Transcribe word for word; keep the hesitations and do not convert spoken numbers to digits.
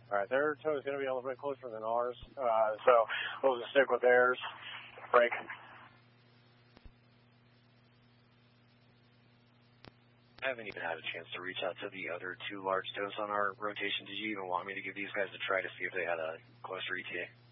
All right, their toe is going to be a little bit closer than ours, uh, so we'll just stick with theirs. Break. I haven't even had a chance to reach out to the other two large toes on our rotation. Did you even want me to give these guys a try to see if they had a closer E T A?